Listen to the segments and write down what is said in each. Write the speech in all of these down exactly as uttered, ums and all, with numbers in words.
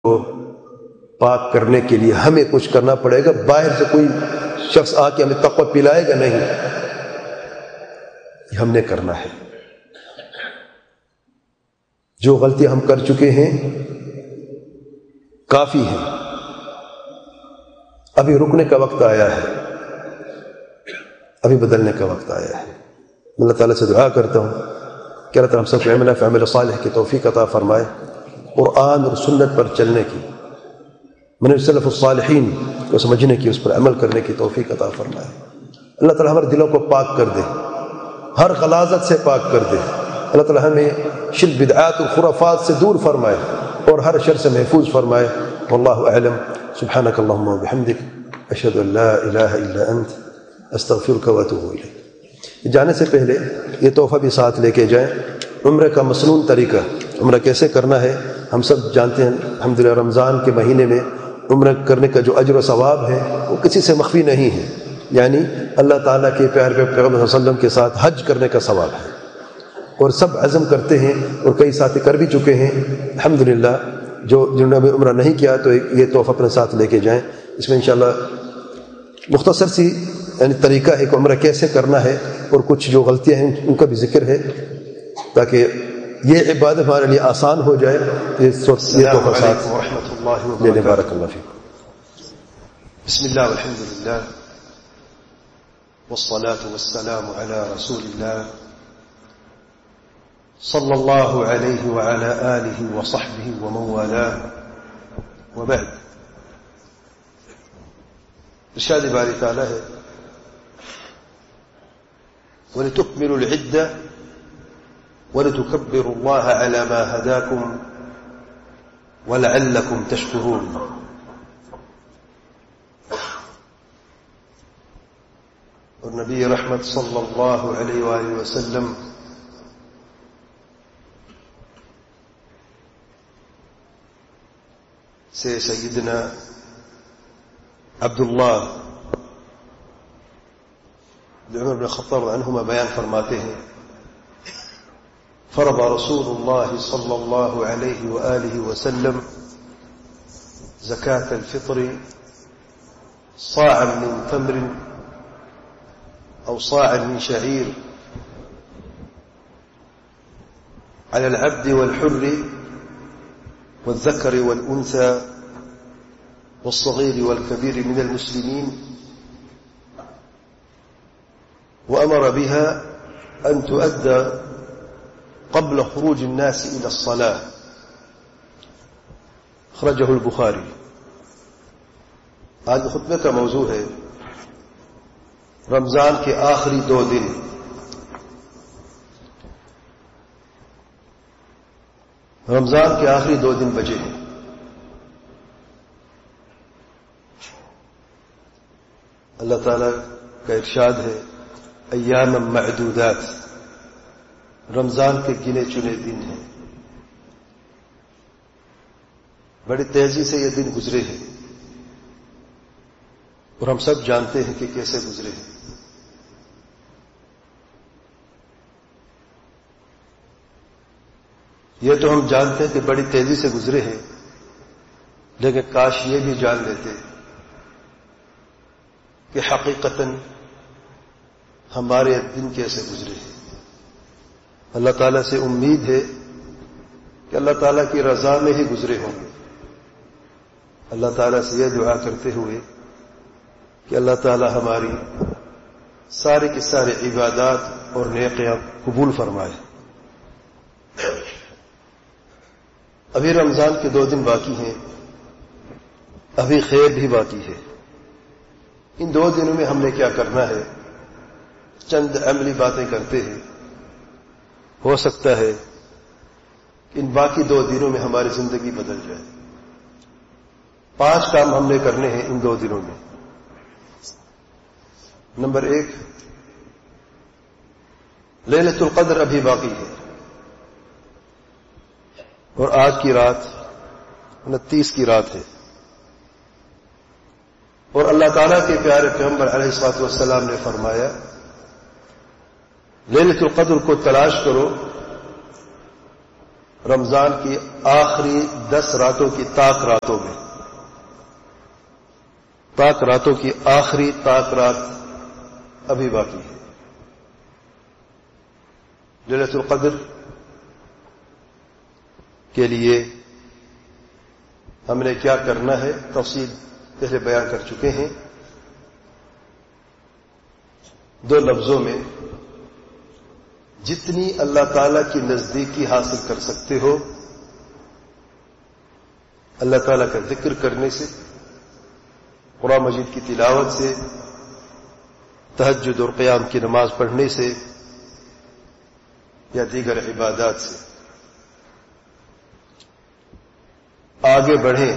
کو پاک کرنے کے لیے ہمیں کچھ کرنا پڑے گا. باہر سے کوئی شخص آ کے ہمیں تقویٰ پلائے گا نہیں، یہ ہم نے کرنا ہے. جو غلطیاں ہم کر چکے ہیں کافی ہیں، ابھی رکنے کا وقت آیا ہے، ابھی بدلنے کا وقت آیا ہے. میں اللہ تعالیٰ سے دعا کرتا ہوں کہ اللہ تعالیٰ ہم سب کو عمل عمل صالح کی توفیق عطا فرمائے، قرآن اور سنت پر چلنے کی، منہج سلف الصالحین کو سمجھنے کی، اس پر عمل کرنے کی توفیق عطا فرمائے. اللہ تعالیٰ ہمارے دلوں کو پاک کر دے، ہر غلاظت سے پاک کر دے. اللہ تعالیٰ ہمیں شرک بدعات اور خرافات سے دور فرمائے اور ہر شر سے محفوظ فرمائے. واللہ اعلم. سبحانک اللہم و بحمدک، اشہد ان لا الہ الا انت، استغفرک و اتوب الیک. جانے سے پہلے یہ تحفہ بھی ساتھ لے کے جائیں. عمرہ کا مسنون طریقہ، عمرہ کیسے کرنا ہے ہم سب جانتے ہیں. الحمدللہ رمضان کے مہینے میں عمرہ کرنے کا جو اجر و ثواب ہے وہ کسی سے مخفی نہیں ہے. یعنی اللہ تعالیٰ کے پیارے پیغمبر صلی اللہ علیہ وسلم کے ساتھ حج کرنے کا ثواب ہے، اور سب عزم کرتے ہیں اور کئی ساتھی کر بھی چکے ہیں الحمدللہ. جو جنہوں نے عمرہ نہیں کیا تو یہ تحفہ اپنے ساتھ لے کے جائیں. اس میں انشاءاللہ مختصر سی یعنی طریقہ ہے کہ عمرہ کیسے کرنا ہے، اور کچھ جو غلطیاں ہیں ان کا بھی ذکر ہے تاکہ یہ عبادت ہمارے لیے آسان ہو جائے. السلام علیکم ورحمۃ اللہ وبرکاتہ. بارک اللہ فیکم. بسم اللہ والحمد للہ والصلاة والسلام على رسول اللہ صلی اللہ علیہ وعلى آلہ وصحبہ ومن والاه وبعد. ارشاد باری تعالی ہے وَلِتُكْمِلُوا الْعِدَّةَ وَلِتُكَبِّرُوا اللَّهَ عَلَى مَا هَدَاكُمْ وَلَعَلَّكُمْ تَشْكُرُونَ. اور نبی رحمت صلی اللہ علیہ وآلہ وسلم سے سیدنا عبداللہ عمر بن خطاب عنہما بیان فرماتے ہیں فرض رسول اللہ صلی اللہ علیہ وآلہ وسلم زکاة الفطر صاعا من تمر او صاعا من شعير على العبد والحر والذكر والأنثى والصغير والكبير من المسلمين، وأمر بها أن تؤدى قبل خروج الناس إلى الصلاة. أخرجه البخاري. آج خطبے کا موضوع ہے رمضان کے آخری دو دن. رمضان کے آخری دو دن بجے ہیں. اللہ تعالیٰ کا ارشاد ہے ایام معدودات، رمضان کے گنے چنے دن ہیں. بڑی تیزی سے یہ دن گزرے ہیں اور ہم سب جانتے ہیں کہ کیسے گزرے ہیں. یہ تو ہم جانتے ہیں کہ بڑی تیزی سے گزرے ہیں، لیکن کاش یہ بھی جان لیتے کہ حقیقتاً ہمارے دن کیسے گزرے ہیں. اللہ تعالیٰ سے امید ہے کہ اللہ تعالیٰ کی رضا میں ہی گزرے ہوں گے. اللہ تعالیٰ سے یہ دعا کرتے ہوئے کہ اللہ تعالیٰ ہماری سارے کی سارے عبادات اور نیکیاں قبول فرمائے. ابھی رمضان کے دو دن باقی ہیں، ابھی خیر بھی باقی ہے. ان دو دنوں میں ہم نے کیا کرنا ہے، چند عملی باتیں کرتے ہیں. ہو سکتا ہے کہ ان باقی دو دنوں میں ہماری زندگی بدل جائے. پانچ کام ہم نے کرنے ہیں ان دو دنوں میں. نمبر ایک، لیلۃ القدر ابھی باقی ہے اور آج کی رات انتیس کی رات ہے، اور اللہ تعالیٰ کے پیارے پیغمبر علیہ الصلوۃ والسلام نے فرمایا لیلۃ القدر کو تلاش کرو رمضان کی آخری دس راتوں کی طاق راتوں میں، طاق راتوں کی آخری طاق رات ابھی باقی ہے۔ لیلۃ القدر کے لیے ہم نے کیا کرنا ہے تفصیل پہلے بیان کر چکے ہیں۔ دو لفظوں میں جتنی اللہ تعالی کی نزدیکی حاصل کر سکتے ہو اللہ تعالی کا ذکر کرنے سے، قرآن مجید کی تلاوت سے، تہجد اور قیام کی نماز پڑھنے سے یا دیگر عبادات سے آگے بڑھیں،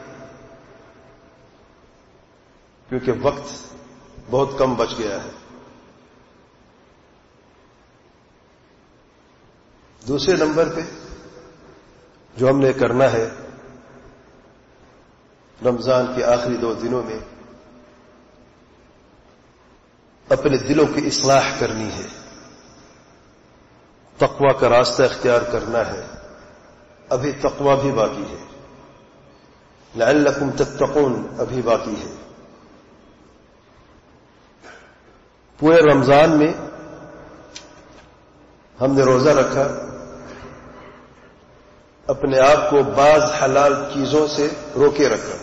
کیونکہ وقت بہت کم بچ گیا ہے۔ دوسرے نمبر پہ جو ہم نے کرنا ہے رمضان کے آخری دو دنوں میں، اپنے دلوں کی اصلاح کرنی ہے، تقوی کا راستہ اختیار کرنا ہے۔ ابھی تقوی بھی باقی ہے، لعلکم تتقون ابھی باقی ہے۔ پورے رمضان میں ہم نے روزہ رکھا، اپنے آپ کو بعض حلال چیزوں سے روکے رکھا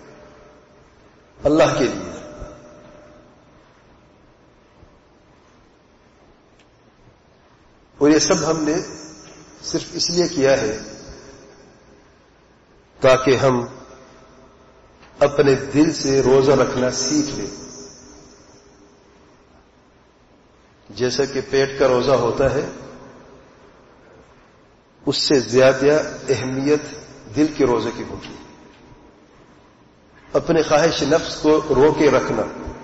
اللہ کے لیے، اور یہ سب ہم نے صرف اس لیے کیا ہے تاکہ ہم اپنے دل سے روزہ رکھنا سیکھ لیں۔ جیسا کہ پیٹ کا روزہ ہوتا ہے، اس سے زیادہ اہمیت دل کے روزے کی ہوگی۔ اپنے خواہش نفس کو روکے رکھنا،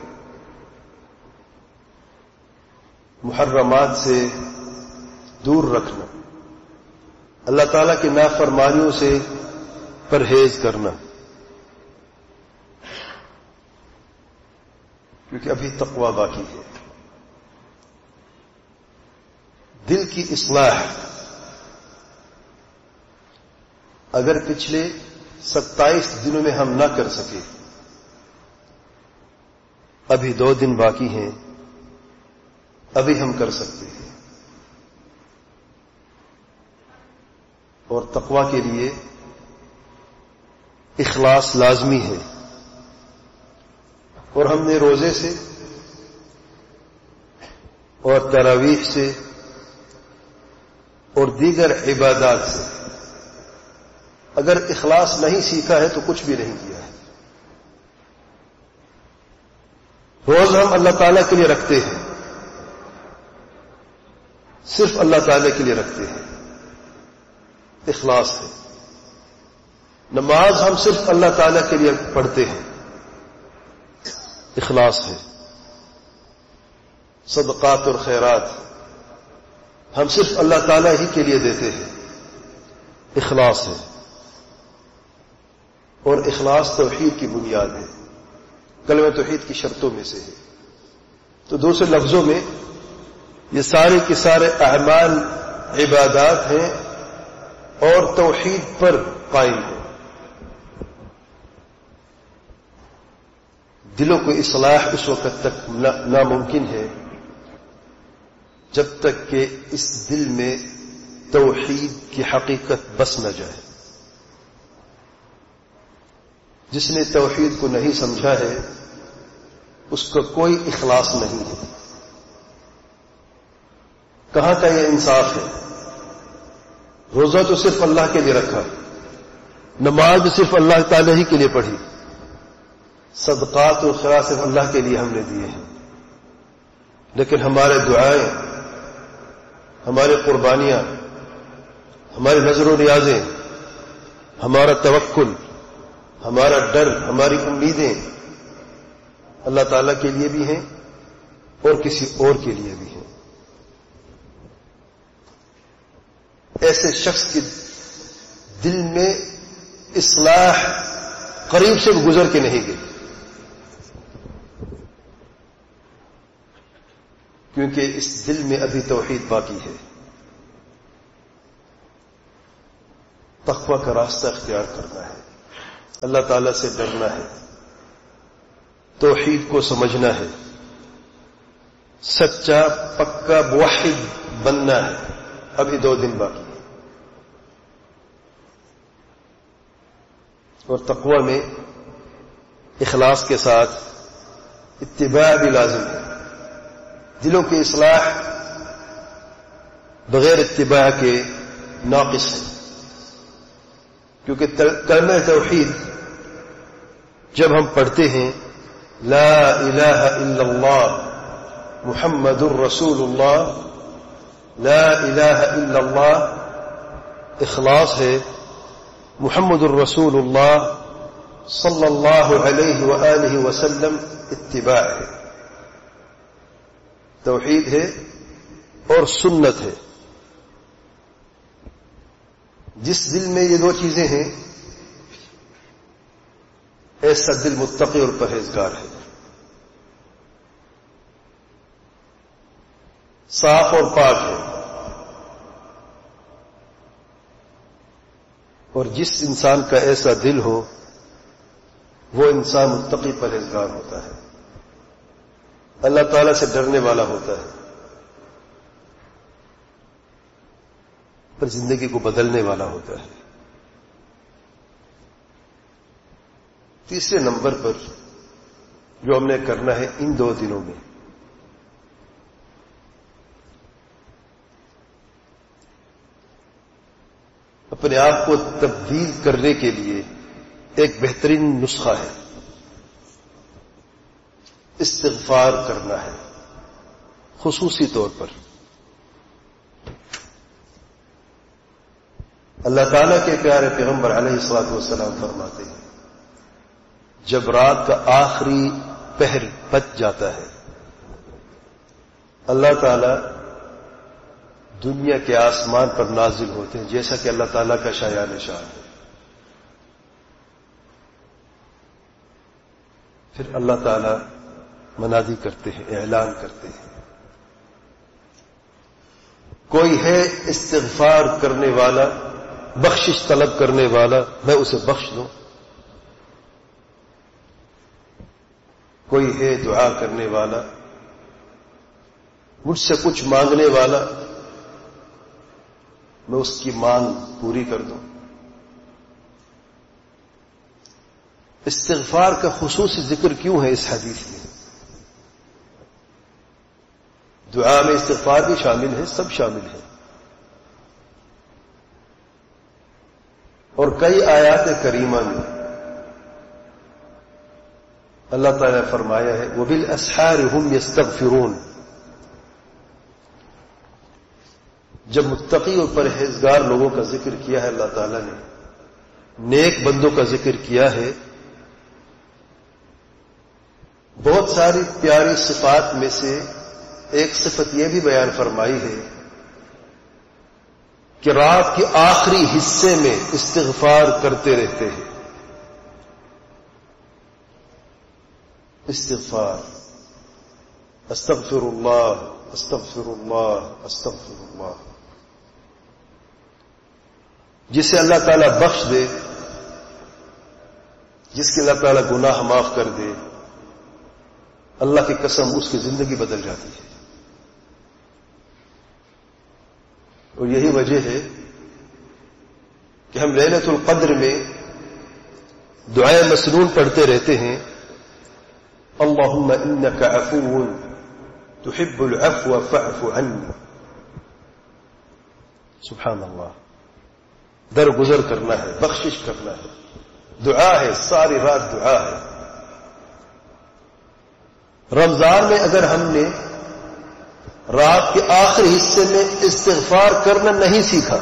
محرمات سے دور رکھنا، اللہ تعالیٰ کی نافرمانیوں سے پرہیز کرنا، کیونکہ ابھی تقوی باقی ہے۔ دل کی اصلاح اگر پچھلے ستائیس دنوں میں ہم نہ کر سکے، ابھی دو دن باقی ہیں، ابھی ہم کر سکتے ہیں۔ اور تقوی کے لیے اخلاص لازمی ہے، اور ہم نے روزے سے اور تراویح سے اور دیگر عبادات سے اگر اخلاص نہیں سیکھا ہے تو کچھ بھی نہیں کیا ہے۔ روز ہم اللہ تعالیٰ کے لیے رکھتے ہیں، صرف اللہ تعالیٰ کے لیے رکھتے ہیں، اخلاص ہے۔ نماز ہم صرف اللہ تعالیٰ کے لیے پڑھتے ہیں، اخلاص ہے۔ صدقات اور خیرات ہم صرف اللہ تعالیٰ ہی کے لیے دیتے ہیں، اخلاص ہے۔ اور اخلاص توحید کی بنیاد ہے، کلمہ توحید کی شرطوں میں سے ہے۔ تو دوسرے لفظوں میں یہ سارے کے سارے اعمال عبادات ہیں اور توحید پر قائم ہیں۔ دلوں کو اصلاح اس وقت تک ناممکن ہے جب تک کہ اس دل میں توحید کی حقیقت بس نہ جائے۔ جس نے توحید کو نہیں سمجھا ہے اس کا کوئی اخلاص نہیں ہے۔ کہاں کا یہ انصاف ہے؟ روزہ تو صرف اللہ کے لیے رکھا، نماز بھی صرف اللہ تعالی ہی کے لیے پڑھی، صدقات و خیرات صرف اللہ کے لیے ہم نے دیے ہیں، لیکن ہمارے دعائیں، ہمارے قربانیاں، ہماری نظر و نیازیں، ہمارا توکل، ہمارا ڈر، ہماری امیدیں اللہ تعالیٰ کے لیے بھی ہیں اور کسی اور کے لیے بھی ہیں۔ ایسے شخص کے دل میں اصلاح قریب سے گزر کے نہیں گئی، کیونکہ اس دل میں ابھی توحید باقی ہے۔ تقوی کا راستہ اختیار کرنا ہے، اللہ تعالی سے ڈرنا ہے، توحید کو سمجھنا ہے، سچا پکا موحد بننا ہے۔ ابھی دو دن باقی ہے، اور تقوی میں اخلاص کے ساتھ اتباع بھی لازم ہے۔ دلوں کی اصلاح بغیر اتباع کے ناقص ہے، کیونکہ کلمہ توحید جب ہم پڑھتے ہیں لا الہ الا اللہ محمد الرسول اللہ، لا الہ الا اللہ اخلاص ہے، محمد الرسول اللہ صلی اللہ علیہ وآلہ وسلم اتباع ہے، توحید ہے اور سنت ہے۔ جس دل میں یہ دو چیزیں ہیں ایسا دل متقی اور پرہیزگار ہے، صاف اور پاک ہے۔ اور جس انسان کا ایسا دل ہو وہ انسان متقی پرہیزگار ہوتا ہے، اللہ تعالی سے ڈرنے والا ہوتا ہے، پر زندگی کو بدلنے والا ہوتا ہے۔ تیسرے نمبر پر جو ہم نے کرنا ہے ان دو دنوں میں، اپنے آپ کو تبدیل کرنے کے لیے ایک بہترین نسخہ ہے، استغفار کرنا ہے۔ خصوصی طور پر اللہ تعالیٰ کے پیارے پیغمبر علیہ الصلوۃ والسلام فرماتے ہیں جب رات کا آخری پہر بچ جاتا ہے اللہ تعالیٰ دنیا کے آسمان پر نازل ہوتے ہیں، جیسا کہ اللہ تعالیٰ کا شایان شان ہے۔ پھر اللہ تعالیٰ منادی کرتے ہیں، اعلان کرتے ہیں، کوئی ہے استغفار کرنے والا، بخشش طلب کرنے والا، میں اسے بخش دوں۔ کوئی ہے دعا کرنے والا، مجھ سے کچھ مانگنے والا، میں اس کی مانگ پوری کر دوں۔ استغفار کا خصوصی ذکر کیوں ہے اس حدیث میں؟ دعا میں استغفار بھی شامل ہے، سب شامل ہے، اور کئی آیات کریمہ میں اللہ تعالیٰ نے فرمایا ہے وَبِالْأَسْحَارِ هُمْ يَسْتَغْفِرُونَ۔ جب متقی اور پرہیزگار لوگوں کا ذکر کیا ہے اللہ تعالیٰ نے، نیک بندوں کا ذکر کیا ہے، بہت ساری پیاری صفات میں سے ایک صفت یہ بھی بیان فرمائی ہے کہ رات کے آخری حصے میں استغفار کرتے رہتے ہیں۔ استغفار، استغفر اللہ استغفر اللہ استغفر اللہ، جسے اللہ تعالیٰ بخش دے، جس کے اللہ تعالیٰ گناہ معاف کر دے، اللہ کی قسم اس کی زندگی بدل جاتی ہے۔ اور یہی وجہ ہے کہ ہم لیلۃ القدر میں دعائے مسنون پڑھتے رہتے ہیں، اللہم انک عفو تحب العفو فاعف عنی۔ سبحان اللہ، درگزر کرنا ہے، بخشش کرنا ہے، دعا ہے، ساری رات دعا ہے۔ رمضان میں اگر ہم نے رات کے آخری حصے میں استغفار کرنا نہیں سیکھا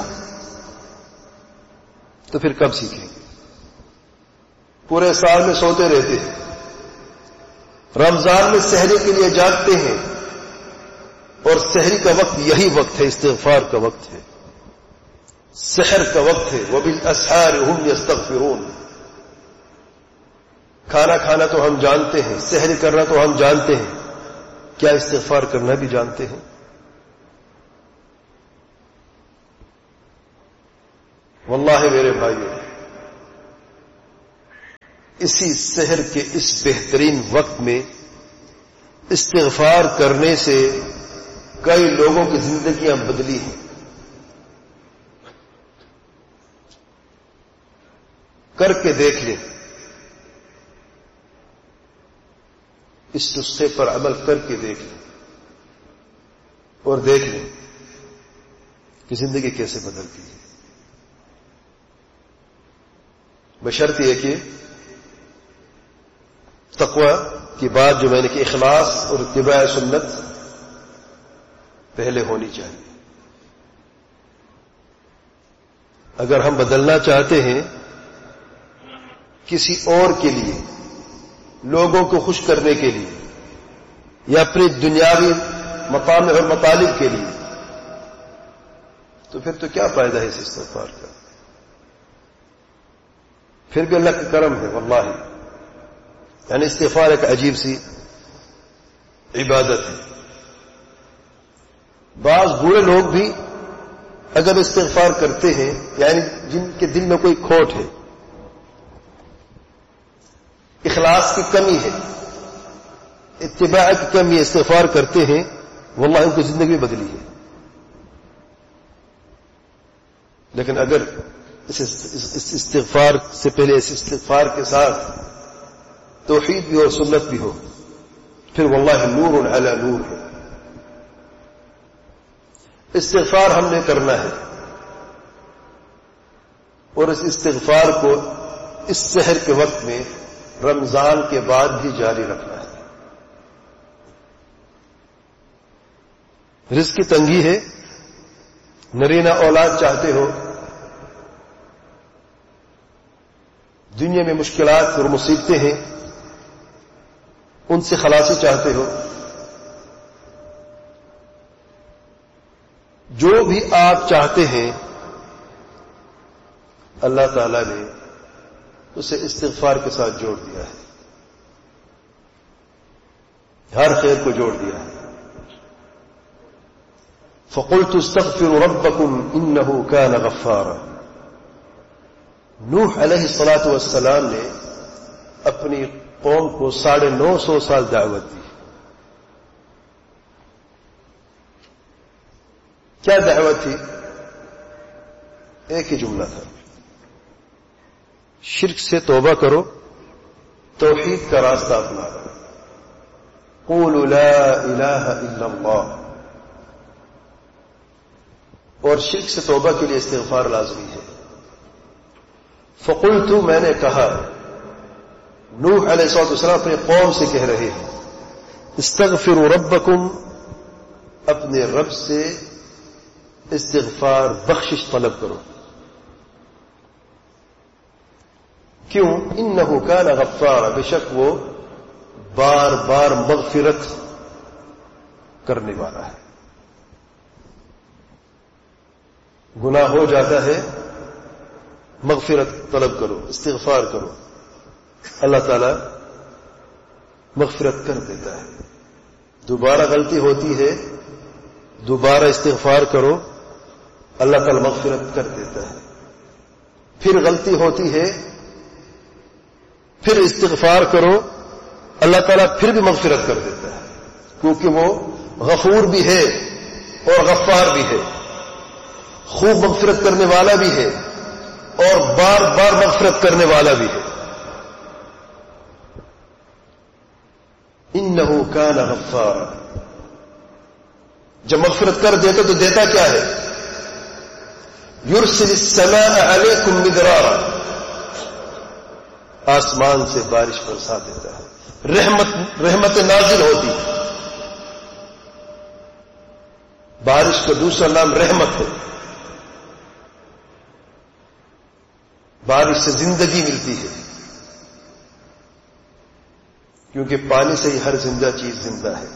تو پھر کب سیکھیں گے؟ پورے سال میں سوتے رہتے ہیں، رمضان میں سحری کے لیے جاگتے ہیں، اور سحری کا وقت یہی وقت ہے، استغفار کا وقت ہے، سحر کا وقت ہے۔ وَبِالْأَسْحَارِ هُمْ يَسْتَغْفِرُونَ۔ کھانا کھانا تو ہم جانتے ہیں، سحری کرنا تو ہم جانتے ہیں، کیا استغفار کرنا بھی جانتے ہیں؟ واللہ میرے بھائیوں، اسی سحر کے اس بہترین وقت میں استغفار کرنے سے کئی لوگوں کی زندگیاں بدلی ہیں۔ کر کے دیکھ لیں، اس نسخے پر عمل کر کے دیکھ لیں اور دیکھ لیں کہ زندگی کیسے بدلتی ہے، بشرط یہ کہ تقوی کی بات جو میں نے کہ اخلاص اور اتباع سنت پہلے ہونی چاہیے۔ اگر ہم بدلنا چاہتے ہیں کسی اور کے لیے، لوگوں کو خوش کرنے کے لیے، یا اپنی دنیاوی مقام اور مطالب کے لیے، تو پھر تو کیا فائدہ ہے اس استغفار کا؟ پھر بھی اللہ کا کرم ہے واللہ، یعنی استغفار ایک عجیب سی عبادت ہے۔ بعض برے لوگ بھی اگر استغفار کرتے ہیں، یعنی جن کے دل میں کوئی کھوٹ ہے، اخلاص کی کمی ہے، اتباع کی کمی ہے، استغفار کرتے ہیں، واللہ ان کی زندگی بدلی ہے۔ لیکن اگر اس استغفار سے پہلے اس استغفار کے ساتھ توحید بھی اور سنت بھی ہو، پھر واللہ نور علی نور ہے۔ استغفار ہم نے کرنا ہے، اور اس استغفار کو اس سحر کے وقت میں رمضان کے بعد بھی جاری رکھنا ہے۔ رزق کی تنگی ہے، نرینہ اولاد چاہتے ہو، دنیا میں مشکلات اور مصیبتیں ہیں، ان سے خلاصی چاہتے ہو، جو بھی آپ چاہتے ہیں اللہ تعالی نے اسے استغفار کے ساتھ جوڑ دیا ہے، ہر خیر کو جوڑ دیا ہے۔ فَقُلْتُ اسْتَغْفِرُوا رَبَّكُمْ إِنَّهُ كَانَ غَفَّارًا۔ نوح علیہ الصلاۃ والسلام نے اپنی قوم کو ساڑھے نو سو سال دعوت دی۔ کیا دعوت تھی؟ ایک ہی جملہ تھا، شرک سے توبہ کرو، توحید کا راستہ اپناؤ، قولوا لا الہ الا اللہ، اور شرک سے توبہ کے لیے استغفار لازمی ہے۔ فقلت، میں نے کہا، نوح علیہ الصلوۃ والسلام اپنے قوم سے کہہ رہے ہیں، استغفروا ربکم، اپنے رب سے استغفار بخشش طلب کرو۔ کیوں؟ انہ کان غفارا، بے شک وہ بار بار مغفرت کرنے والا ہے۔ گناہ ہو جاتا ہے، مغفرت طلب کرو، استغفار کرو، اللہ تعالی مغفرت کر دیتا ہے۔ دوبارہ غلطی ہوتی ہے، دوبارہ استغفار کرو، اللہ تعالی مغفرت کر دیتا ہے۔ پھر غلطی ہوتی ہے، پھر استغفار کرو، اللہ تعالیٰ پھر بھی مغفرت کر دیتا ہے، کیونکہ وہ غفور بھی ہے اور غفار بھی ہے، خوب مغفرت کرنے والا بھی ہے اور بار بار مغفرت کرنے والا بھی ہے۔ انہ کان غفارا، جب مغفرت کر دیتا تو دیتا کیا ہے؟ یرسل السماء علیکم مدرارا، آسمان سے بارش برسا دیتا ہے، رحمت رحمت نازل ہوتی ہے۔ بارش کا دوسرا نام رحمت ہے۔ بارش سے زندگی ملتی ہے، کیونکہ پانی سے ہی ہر زندہ چیز زندہ ہے۔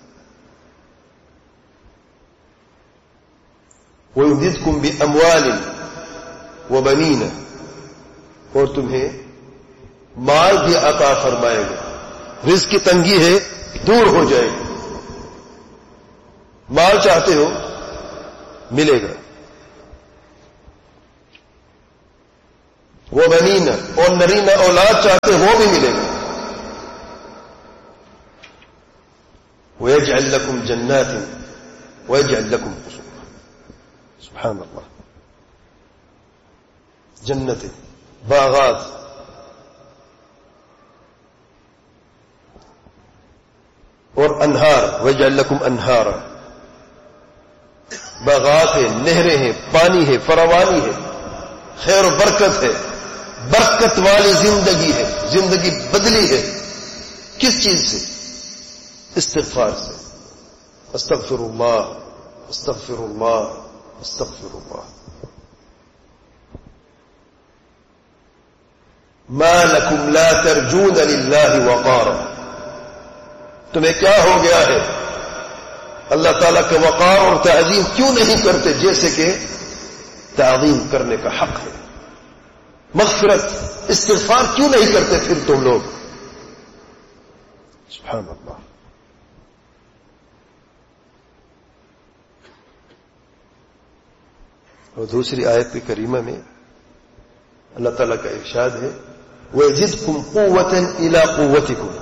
وَيُمْدِدْكُمْ بِأَمْوَالٍ وَبَنِينَ، اور تمہیں مال بھی عطا فرمائے گا۔ رزق کی تنگی ہے، دور ہو جائے گی، مال چاہتے ہو ملے گا۔ وہ بنینا اور نرینہ اولاد چاہتے وہ بھی ملے گا. وَيَجْعَلْ لَكُمْ جَنَّاتٍ وَيَجْعَلْ لَكُمْ قُصُورًا. سبحان اللہ. جنتیں، باغات، اور انہار. وَيَجْعَلْ لَكُمْ انہارا. باغات ہیں، نہریں ہیں، پانی ہے، فراوانی ہے، خیر و برکت ہے، برکت والی زندگی ہے. زندگی بدلی ہے کس چیز سے؟ استغفار سے. استغفر اللہ استغفر اللہ استغفر اللہ. ما لکم لا ترجون للہ وقارا. تمہیں کیا ہو گیا ہے؟ اللہ تعالیٰ کے وقار اور تعظیم کیوں نہیں کرتے جیسے کہ تعظیم کرنے کا حق ہے؟ مغفرت، استغفار کیوں نہیں کرتے پھر تم لوگ؟ سبحان اللہ. اور دوسری آیت کریمہ میں اللہ تعالیٰ کا ارشاد ہے وَيَزِدْكُمْ قُوَّةً إِلَىٰ قُوَّتِكُمْ.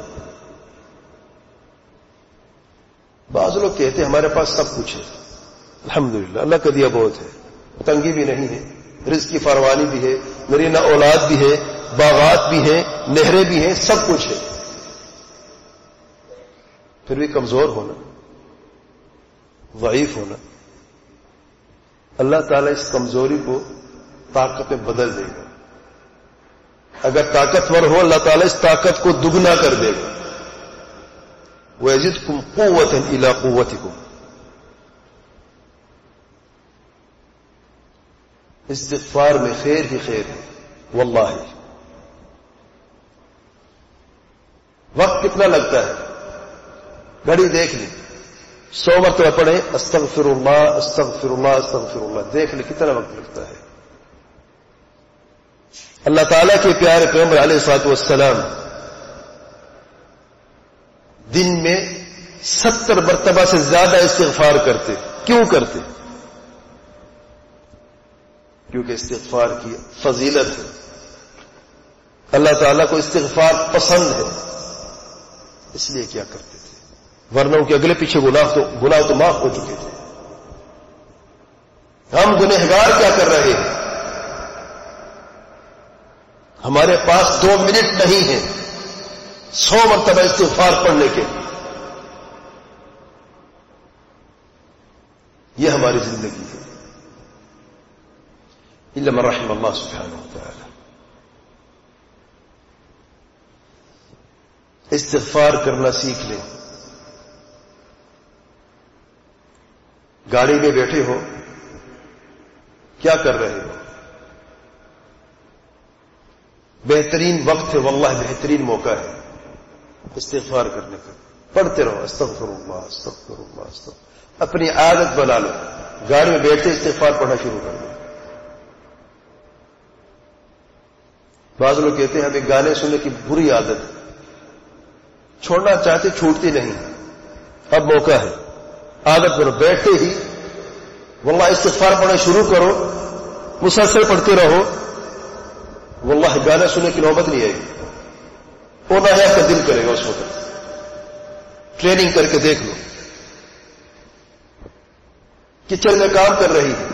بعض لوگ کہتے ہیں ہمارے پاس سب کچھ ہے، الحمدللہ اللہ کا دیا بہت ہے، تنگی بھی نہیں ہے، رزق کی فراوانی بھی ہے، نرینہ اولاد بھی ہے، باغات بھی ہیں، نہریں بھی ہیں، سب کچھ ہے، پھر بھی کمزور ہونا، ضعیف ہونا. اللہ تعالیٰ اس کمزوری کو طاقت میں بدل دے گا. اگر طاقتور ہو اللہ تعالیٰ اس طاقت کو دگنا کر دے گا. وَيَزِدْكُمْ قُوَّةً إِلَىٰ قُوَّتِكُمْ. استغفار میں خیر ہی خیر ہے واللہ. وقت کتنا لگتا ہے؟ گھڑی دیکھ لیں، سو مرتبہ پڑھیں استغفر اللہ استغفر اللہ استغفر اللہ، دیکھ لیں کتنا وقت لگتا ہے. اللہ تعالیٰ کے پیارے پیغمبر علیہ الصلوۃ والسلام دن میں ستر مرتبہ سے زیادہ استغفار کرتے. کیوں کرتے؟ کیونکہ استغفار کی فضیلت ہے. اللہ تعالیٰ کو استغفار پسند ہے، اس لیے کیا کرتے تھے. ورنہ ان کے اگلے پیچھے گناہ تو گناہ تو معاف ہو چکے تھے. ہم گنہگار کیا کر رہے ہیں؟ ہمارے پاس دو منٹ نہیں ہے سو مرتبہ استغفار پڑھنے کے. یہ ہماری زندگی ہے. الا من رحم اللہ سبحانہ وتعالی. استغفار کرنا سیکھ لیں. گاڑی میں بیٹھے ہو، کیا کر رہے ہو؟ بہترین وقت ہے واللہ، بہترین موقع ہے استغفار کرنے کا. پڑھتے رہو استغفر اللہ استغفر اللہ استغفر. اپنی عادت بنا لو، گاڑی میں بیٹھتے استغفار پڑھنا شروع کر دو. بعض لوگ کہتے ہیں ہمیں گانے سننے کی بری عادت ہے، چھوڑنا چاہتے چھوٹتی نہیں. اب موقع ہے، عادت بنو. بیٹھتے ہی واللہ استغفار پڑھنا شروع کرو، مسلسل پڑھتے رہو، واللہ گانا سننے کی نوبت نہیں آئے گی. وہ نہ کا دل کرے گا اس وقت. ٹریننگ کر کے دیکھ لو. کچن میں کام کر رہی ہے،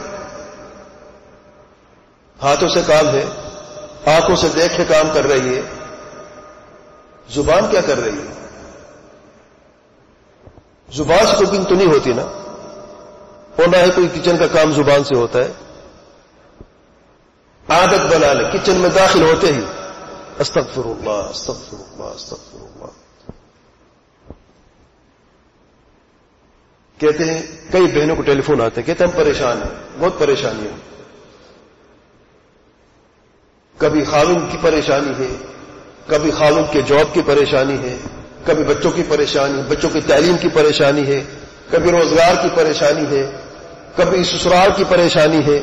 ہاتھوں سے کام ہے، آنکھوں سے دیکھ کے کام کر رہی ہے، زبان کیا کر رہی ہے؟ زبان سے کوکنگ تو نہیں ہوتی نا، اور نہ ہی کوئی کچن کا کام زبان سے ہوتا ہے. عادت بنا لے، کچن میں داخل ہوتے ہی استغفر اللہ استغفر اللہ استغفر اللہ. کہتے ہیں کئی بہنوں کو ٹیلی فون آتے ہیں، کہتے ہیں ہم پریشان ہیں، بہت پریشانی ہے. کبھی خاوند کی پریشانی ہے، کبھی خاوند کے جاب کی پریشانی ہے، کبھی بچوں کی پریشانی، بچوں کی تعلیم کی پریشانی ہے، کبھی روزگار کی پریشانی ہے، کبھی سسرال کی پریشانی ہے.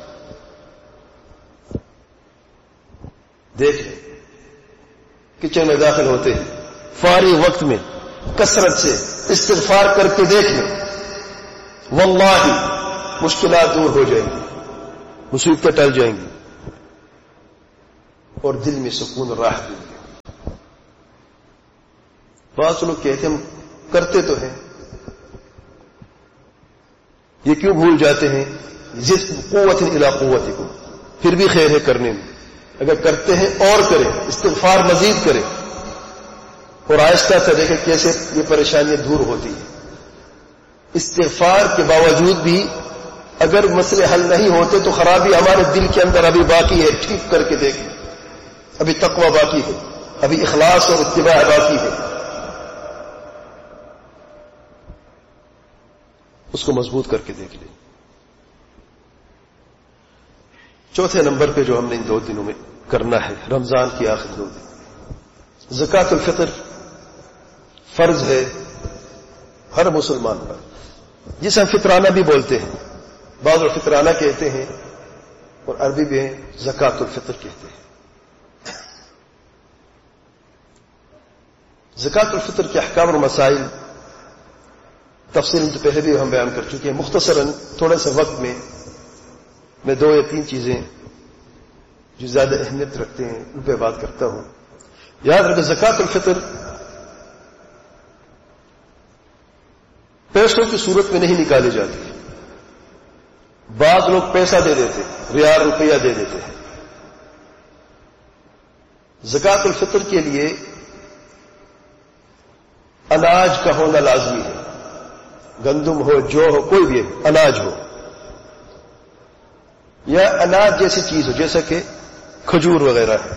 دیکھ لیں کچن میں داخل ہوتے ہیں، فارغ وقت میں کثرت سے استغفار کر کے دیکھ لیں، واللہ مشکلات دور ہو جائیں گی، مصیبتیں ٹل جائیں گی. اور دل میں سکون اور راحت ملے. بعض لوگ کہتے ہیں ہم کرتے تو ہیں، یہ کیوں بھول جاتے ہیں؟ زد قوت الی قوتکم، پھر بھی خیر ہے کرنے میں. اگر کرتے ہیں اور کریں، استغفار مزید کریں، اور آہستہ سے دیکھیں کیسے یہ پریشانیاں دور ہوتی ہیں. استغفار کے باوجود بھی اگر مسئلے حل نہیں ہوتے تو خرابی ہمارے دل کے اندر ابھی باقی ہے. ٹھیک کر کے دیکھیں، ابھی تقوی باقی ہے، ابھی اخلاص اور اتباع باقی ہے. اس کو مضبوط کر کے دیکھ لیں. چوتھے نمبر پہ جو ہم نے ان دو دنوں میں کرنا ہے، رمضان کی آخر دو دن، زکوٰۃ الفطر فرض ہے ہر مسلمان پر، جسے ہم فطرانہ بھی بولتے ہیں. بعض لوگ فطرانہ کہتے ہیں اور عربی میں زکوٰۃ الفطر کہتے ہیں. زکوٰۃ الفطر کے احکام اور مسائل تفصیل تو پہلے بھی ہم بیان کر چکے ہیں. مختصراً تھوڑے سے وقت میں میں دو یا تین چیزیں جو زیادہ اہمیت رکھتے ہیں ان پہ بات کرتا ہوں. یاد رکھیں زکوٰۃ الفطر پیسوں کی صورت میں نہیں نکالی جاتی. بعض لوگ پیسہ دے دیتے، ریال روپیہ دے دیتے ہیں. زکوٰۃ الفطر کے لیے اناج کا ہونا لازمی ہے. گندم ہو، جو ہو، کوئی بھی اناج ہو، یا اناج جیسی چیز ہو جیسا کہ کھجور وغیرہ ہے،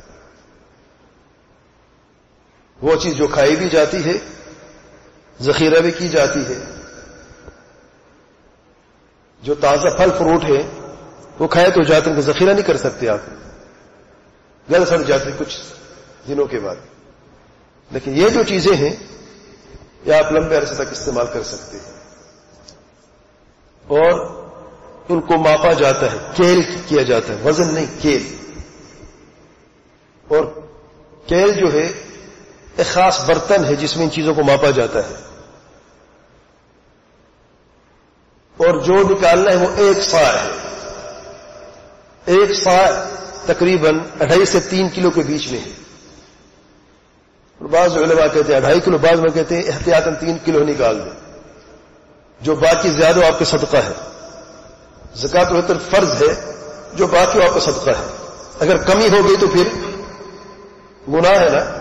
وہ چیز جو کھائی بھی جاتی ہے، ذخیرہ بھی کی جاتی ہے. جو تازہ پھل فروٹ ہے وہ کھائے تو جاتے ہیں کہ ذخیرہ نہیں کر سکتے آپ، گل سڑ جاتے کچھ دنوں کے بعد. لیکن یہ جو چیزیں ہیں یہ آپ لمبے عرصے تک استعمال کر سکتے ہیں، اور ان کو ماپا جاتا ہے، کیل کیا جاتا ہے، وزن نہیں کیل. اور کیل جو ہے ایک خاص برتن ہے جس میں ان چیزوں کو ماپا جاتا ہے، اور جو نکالنا ہے وہ ایک صاع ہے. ایک صاع تقریباً اڑھائی سے تین کلو کے بیچ میں ہے. اور بعض علماء کہتے ہیں اڑھائی کلو، بعض میں کہتے ہیں احتیاطاً تین کلو نکال دیں، جو باقی زیادہ آپ کے صدقہ ہے. زکوٰۃ الفطر فرض ہے، جو باقی آپ کا صدقہ ہے. اگر کمی ہو گئی تو پھر گناہ ہے نا.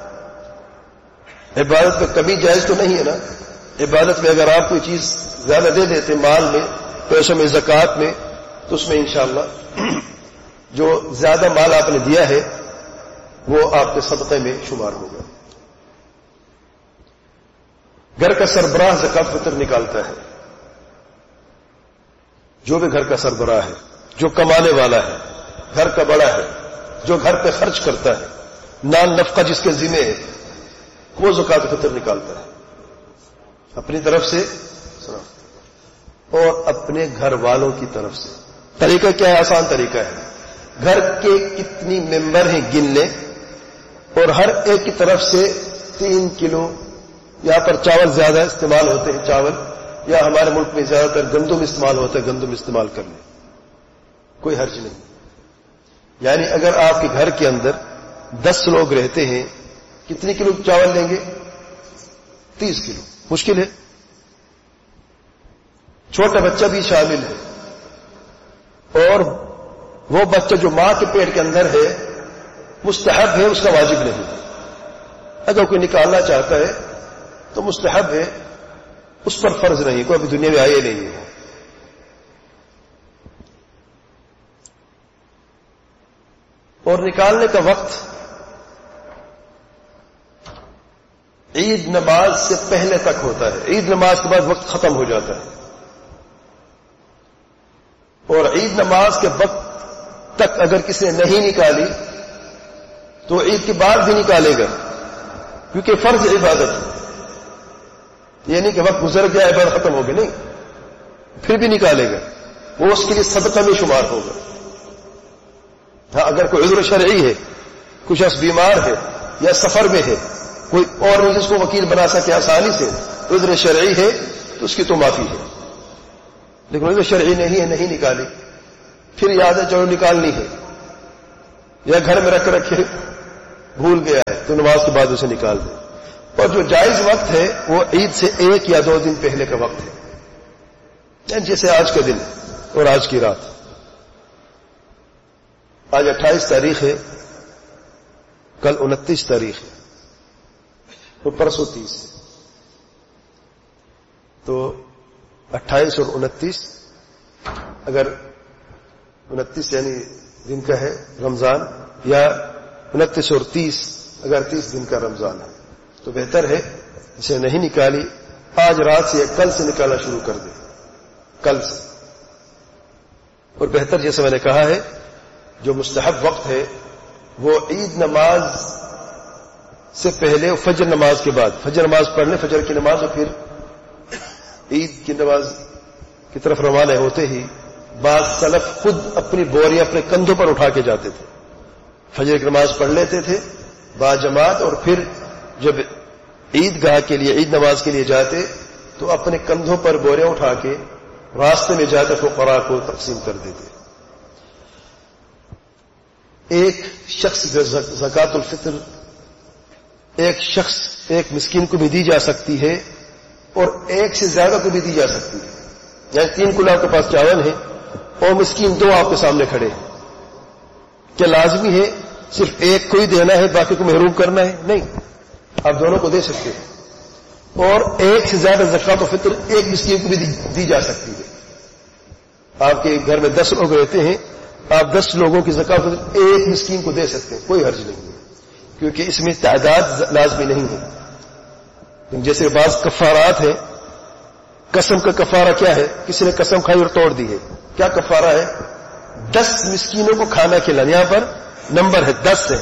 عبادت میں کمی جائز تو نہیں ہے نا. عبادت میں اگر آپ کوئی چیز زیادہ دے دیتے مال میں، پیسوں میں، زکوٰۃ میں، تو اس میں انشاءاللہ جو زیادہ مال آپ نے دیا ہے وہ آپ کے صدقے میں شمار ہوگا. گھر کا سربراہ زکوٰۃ فطر نکالتا ہے. جو بھی گھر کا سربراہ ہے، جو کمانے والا ہے، گھر کا بڑا ہے، جو گھر پہ خرچ کرتا ہے، نان نفقہ جس کے ذمہ ہے، وہ زکوٰۃ فطر نکالتا ہے اپنی طرف سے اور اپنے گھر والوں کی طرف سے. طریقہ کیا ہے؟ آسان طریقہ ہے. گھر کے کتنی ممبر ہیں گن لیں، اور ہر ایک کی طرف سے تین کلو. یہاں پر چاول زیادہ استعمال ہوتے ہیں، چاول، یا ہمارے ملک میں زیادہ تر گندم استعمال ہوتا ہے، گندم استعمال کر لیں، کوئی حرج نہیں. یعنی اگر آپ کے گھر کے اندر دس لوگ رہتے ہیں، کتنی کلو چاول لیں گے؟ تیس کلو. مشکل ہے. چھوٹا بچہ بھی شامل ہے، اور وہ بچہ جو ماں کے پیٹ کے اندر ہے مستحب ہے، اس کا واجب نہیں. اگر کوئی نکالنا چاہتا ہے تو مستحب ہے، اس پر فرض نہیں. کوئی ابھی دنیا میں آئے نہیں ہے. اور نکالنے کا وقت عید نماز سے پہلے تک ہوتا ہے. عید نماز کے بعد وقت ختم ہو جاتا ہے، اور عید نماز کے وقت تک اگر کسی نے نہیں نکالی تو عید کے بعد بھی نکالے گا، کیونکہ فرض عبادت ہے. یہ نہیں کہ وقت گزر گیا عبادت ختم ہو گئی، نہیں، پھر بھی نکالے گا، وہ اس کے لیے صدقہ میں شمار ہوگا. ہاں اگر کوئی عذر شرعی ہے، کچھ شخص بیمار ہے یا سفر میں ہے، کوئی اور نہیں جس کو وکیل بنا سکے آسانی سے، عذر شرعی ہے تو اس کی تو معافی ہے. لیکن عذر شرعی نہیں ہے، نہیں نکالی، پھر یاد ہے چلو نکالنی ہے، یا گھر میں رکھ رکھے بھول گیا ہے تو نماز کے بعد اسے نکال دے. اور جو جائز وقت ہے وہ عید سے ایک یا دو دن پہلے کا وقت ہے، جیسے آج کا دن اور آج کی رات. آج اٹھائیس تاریخ ہے، کل انتیس تاریخ ہے اور پرسوں تیس ہے. تو اٹھائیس اور انتیس، اگر انتیس یعنی دن کا ہے رمضان، یا انتیس اور تیس اگر تیس دن کا رمضان ہے، تو بہتر ہے اسے نہیں نکالی آج رات سے یا کل سے نکالنا شروع کر دے، کل سے. اور بہتر جیسے میں نے کہا ہے جو مستحب وقت ہے وہ عید نماز سے پہلے اور فجر نماز کے بعد. فجر نماز پڑھ لیں، فجر کی نماز، اور پھر عید کی نماز کی طرف روانہ ہوتے ہی بعض سلف خود اپنی بوریاں اپنے کندھوں پر اٹھا کے جاتے تھے. فجر کی نماز پڑھ لیتے تھے با جماعت، اور پھر جب عید گاہ کے لیے عید نماز کے لیے جاتے تو اپنے کندھوں پر بوریاں اٹھا کے راستے میں جاتے فقراء کو تقسیم کر دیتے. ایک شخص زکوٰۃ الفطر ایک شخص ایک مسکین کو بھی دی جا سکتی ہے اور ایک سے زیادہ کو بھی دی جا سکتی ہے. یعنی تین کلو آپ کے پاس چاول ہے اور مسکین دو آپ کے سامنے کھڑے ہیں، کیا لازمی ہے صرف ایک کو ہی دینا ہے باقی کو محروم کرنا ہے؟ نہیں، آپ دونوں کو دے سکتے ہیں. اور ایک سے زیادہ زکوٰۃ الفطر ایک مسکین کو بھی دی جا سکتی ہے. آپ کے گھر میں دس لوگ رہتے ہیں، آپ دس لوگوں کی زکوٰۃ الفطر ایک مسکین کو دے سکتے ہیں، کوئی حرج نہیں ہے، کیونکہ اس میں تعداد لازمی نہیں ہے. جیسے بعض کفارات ہیں، قسم کا کفارہ کیا ہے؟ کسی نے قسم کھائی اور توڑ دی ہے، کیا کفارہ ہے؟ دس مسکینوں کو کھانا کھلانا. یہاں پر نمبر ہے، دس ہے،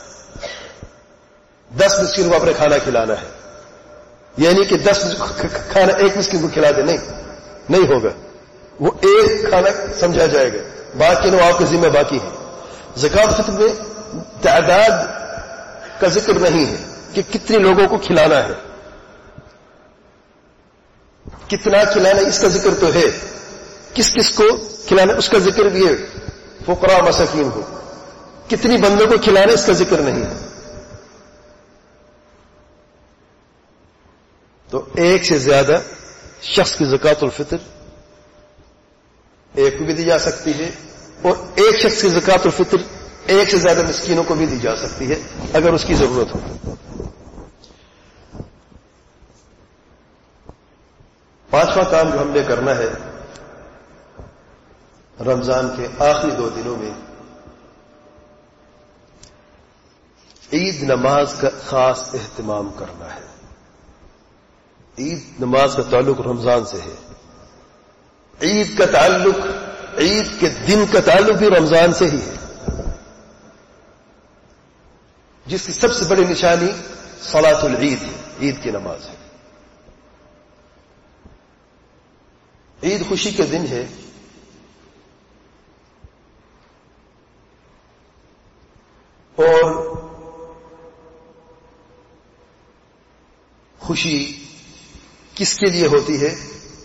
دس مسکینوں کو اپنے کھانا کھلانا ہے. یعنی کہ دس کھانا ایک مسکین کو کھلا دے، نہیں نہیں ہوگا، وہ ایک کھانا سمجھا جائے گا، باقی نو آپ کے ذمہ باقی ہے. زکوٰۃ الفطر میں تعداد کا ذکر نہیں ہے کہ کتنے لوگوں کو کھلانا ہے، کتنا کھلانا اس کا ذکر تو ہے، کس کس کو کھلانا اس کا ذکر بھی ہے، فقراء مساکین کو. کتنی بندوں کو کھلانا اس کا ذکر نہیں ہے. تو ایک سے زیادہ شخص کی زکوٰۃ الفطر ایک کو بھی دی جا سکتی ہے، اور ایک شخص کی زکوٰۃ الفطر ایک سے زیادہ مسکینوں کو بھی دی جا سکتی ہے اگر اس کی ضرورت ہو. پانچواں کام جو ہم نے کرنا ہے رمضان کے آخری دو دنوں میں، عید نماز کا خاص اہتمام کرنا ہے. عید نماز کا تعلق رمضان سے ہے، عید کا تعلق عید کے دن کا تعلق بھی رمضان سے ہی ہے، جس کی سب سے بڑی نشانی صلاۃ العید ہے، عید کی نماز ہے. عید خوشی کے دن ہے، اور خوشی کس کے لیے ہوتی ہے؟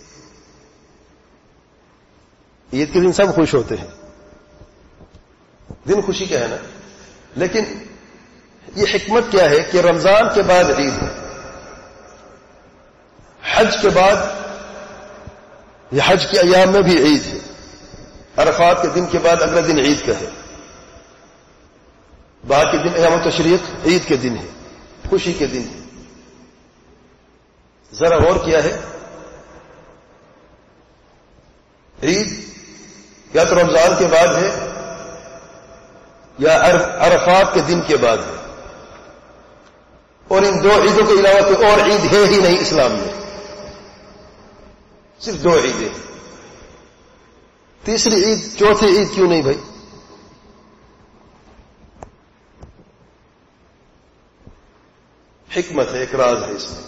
عید کے دن سب خوش ہوتے ہیں، دن خوشی کا ہے نا، لیکن یہ حکمت کیا ہے کہ رمضان کے بعد عید ہے، حج کے بعد یہ حج کے ایام میں بھی عید ہے، عرفات کے دن کے بعد اگلا دن عید کا ہے، باقی دن ایام التشریق عید کے دن ہے، خوشی کے دن ہے. ذرا غور کیا ہے، عید یا تو رمضان کے بعد ہے یا عرفات کے دن کے بعد ہے، اور ان دو عیدوں کے علاوہ کوئی اور عید ہے ہی نہیں اسلام میں، صرف دو عیدیں. تیسری عید چوتھی عید کیوں نہیں بھائی؟ حکمت ہے، ایک راز ہے اس میں.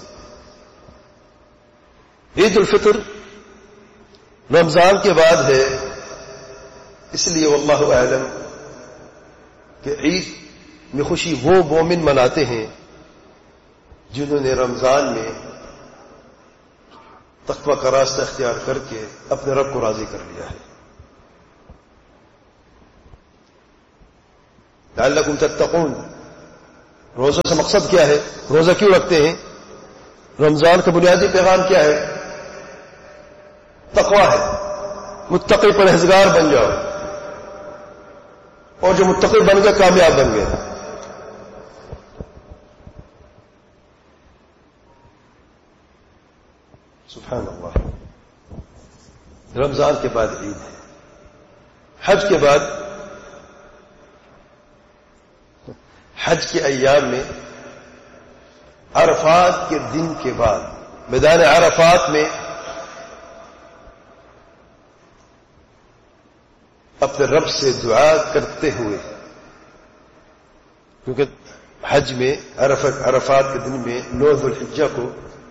عید الفطر رمضان کے بعد ہے، اس لیے واللہ اعلم کہ عید میں خوشی وہ مومن مناتے ہیں جنہوں نے رمضان میں تقوی کا راستہ اختیار کر کے اپنے رب کو راضی کر لیا ہے. لعلکم تتقون. روزہ سے مقصد کیا ہے؟ روزہ کیوں رکھتے ہیں؟ رمضان کا بنیادی پیغام کیا ہے؟ تقوی ہے. متقی پرہیزگار بن جاؤ، اور جو متقی بن گئے کامیاب بن گئے. سبحان اللہ. رمضان کے بعد عید ہے، حج کے بعد، حج کے ایام میں عرفات کے دن کے بعد میدان عرفات میں اپنے رب سے دعا کرتے ہوئے، کیونکہ حج میں عرفات کے دن میں نو ذو الحجہ کو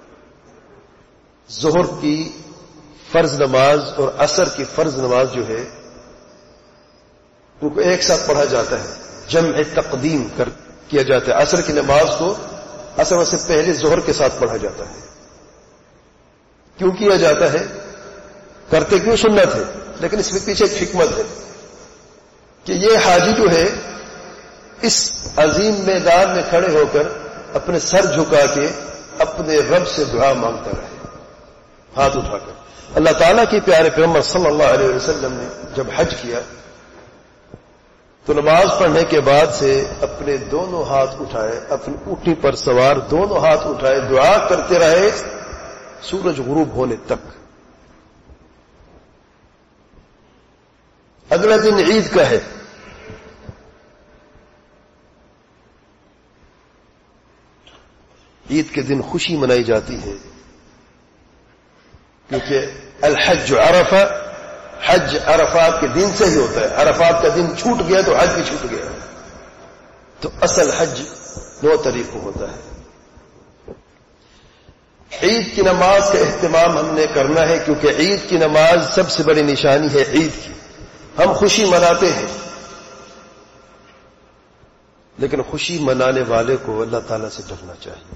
ظہر کی فرض نماز اور عصر کی فرض نماز جو ہے ان کو ایک ساتھ پڑھا جاتا ہے، جمع تقدیم کر کیا جاتا ہے. عصر کی نماز کو عصر سے پہلے ظہر کے ساتھ پڑھا جاتا ہے. کیوں کیا جاتا ہے؟ کرتے کیوں سنت ہے، لیکن اس میں پیچھے ایک حکمت ہے کہ یہ حاجی جو ہے اس عظیم میدان میں کھڑے ہو کر اپنے سر جھکا کے اپنے رب سے دعا مانگتا رہے ہاتھ اٹھا کر. اللہ تعالیٰ کے پیارے پیغمبر صلی اللہ علیہ وسلم نے جب حج کیا تو نماز پڑھنے کے بعد سے اپنے دونوں ہاتھ اٹھائے، اپنی اونٹی پر سوار دونوں ہاتھ اٹھائے، دعا کرتے رہے سورج غروب ہونے تک. اگلا دن عید کا ہے. عید کے دن خوشی منائی جاتی ہے، کیونکہ الحج عرفہ، حج عرفات کے دن سے ہی ہوتا ہے. عرفات کا دن چھوٹ گیا تو حج بھی چھوٹ گیا. تو اصل حج دو طریقوں ہوتا ہے. عید کی نماز کا اہتمام ہم نے کرنا ہے، کیونکہ عید کی نماز سب سے بڑی نشانی ہے عید کی. ہم خوشی مناتے ہیں، لیکن خوشی منانے والے کو اللہ تعالیٰ سے ڈرنا چاہیے.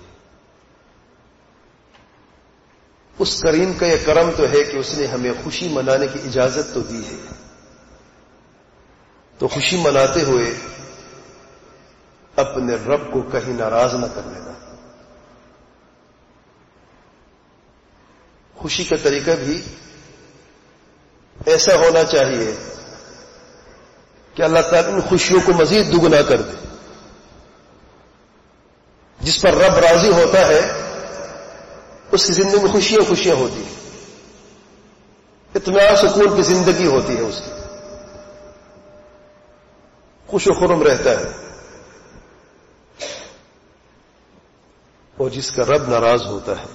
اس کریم کا یہ کرم تو ہے کہ اس نے ہمیں خوشی منانے کی اجازت تو دی ہے، تو خوشی مناتے ہوئے اپنے رب کو کہیں ناراض نہ کر لینا. خوشی کا طریقہ بھی ایسا ہونا چاہیے کہ اللہ تعالیٰ ان خوشیوں کو مزید دگنا کر دے. جس پر رب راضی ہوتا ہے اس کی زندگی میں خوشیاں خوشیاں ہوتی ہیں، اطمینان سکون کی زندگی ہوتی ہے، اس کی خوش و خرم رہتا ہے. اور جس کا رب ناراض ہوتا ہے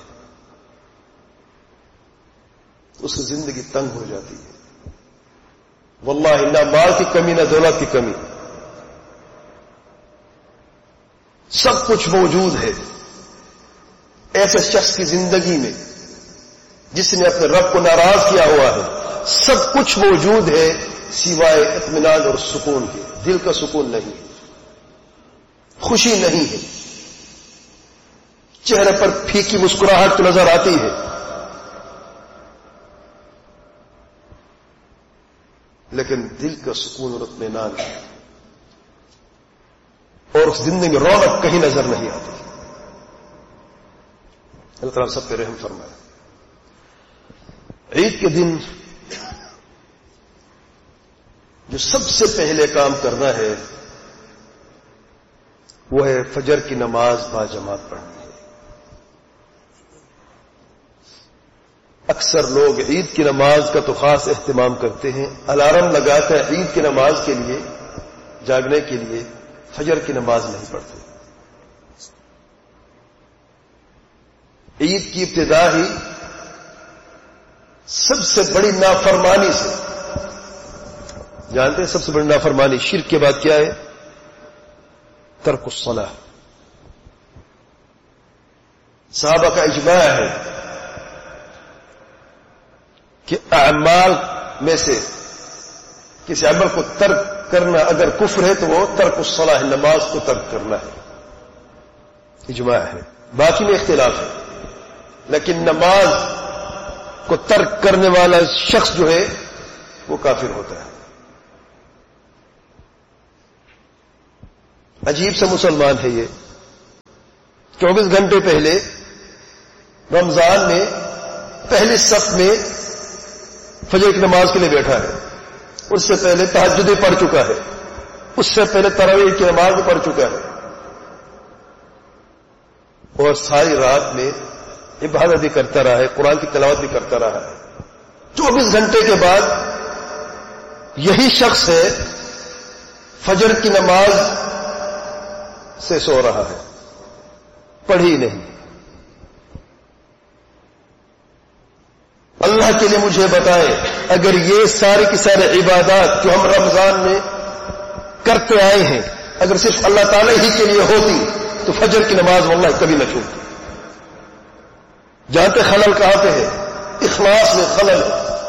اس کی زندگی تنگ ہو جاتی ہے. واللہ نہ مال کی کمی نہ دولت کی کمی، سب کچھ موجود ہے ایسے شخص کی زندگی میں جس نے اپنے رب کو ناراض کیا ہوا ہے. سب کچھ موجود ہے سوائے اطمینان اور سکون کے. دل کا سکون نہیں، خوشی نہیں ہے، چہرے پر پھیکی مسکراہٹ تو نظر آتی ہے، لیکن دل کا سکون اور اطمینان ہے، اور اس زندگی میں رونق کہیں نظر نہیں آتی. اللہ تعالیٰ سب پہ رحم فرمائے. عید کے دن جو سب سے پہلے کام کرنا ہے وہ ہے فجر کی نماز با جماعت پڑھنی ہے. اکثر لوگ عید کی نماز کا تو خاص اہتمام کرتے ہیں، الارم لگا کر عید کی نماز کے لیے جاگنے کے لیے فجر کی نماز نہیں پڑھتے. عید کی ابتدا ہی سب سے بڑی نافرمانی سے، جانتے ہیں سب سے بڑی نافرمانی شرک کے بعد کیا ہے؟ ترک الصلاۃ. صحابہ کا اجماع ہے کہ اعمال میں سے کسی عمل کو ترک کرنا اگر کفر ہے تو وہ ترک الصلاۃ، نماز کو ترک کرنا ہے. اجماع ہے، باقی میں اختلاف ہے، لیکن نماز کو ترک کرنے والا شخص جو ہے وہ کافر ہوتا ہے. عجیب سا مسلمان ہے یہ. چوبیس گھنٹے پہلے رمضان میں پہلی صف میں فجر کی نماز کے لیے بیٹھا ہے. اس سے پہلے تہجد پڑھ چکا ہے. اس سے پہلے تراویح کی نماز پڑھ چکا ہے. اور ساری رات میں عبادت بھی کرتا رہا ہے, قرآن کی تلاوت بھی کرتا رہا ہے. چوبیس گھنٹے کے بعد یہی شخص ہے فجر کی نماز سے سو رہا ہے, پڑھی نہیں. اللہ کے لیے مجھے بتائیں, اگر یہ ساری کی ساری عبادات جو ہم رمضان میں کرتے آئے ہیں اگر صرف اللہ تعالی ہی کے لیے ہوتی تو فجر کی نماز واللہ کبھی نہ چھوٹتی. جہاں پہ خلل کہاں پہ ہے؟ اخلاص میں خلل.